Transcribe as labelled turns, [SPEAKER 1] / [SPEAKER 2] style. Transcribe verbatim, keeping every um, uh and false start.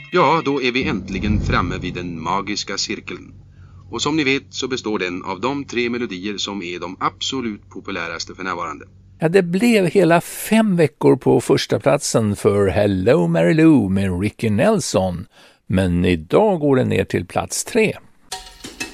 [SPEAKER 1] Ja, då är vi äntligen framme vid den magiska cirkeln. Och som ni vet så består den av de tre melodier som är de absolut populäraste för närvarande.
[SPEAKER 2] Ja, det blev hela fem veckor på första platsen för Hello Mary Lou med Ricky Nelson. Men idag går den ner till plats tre.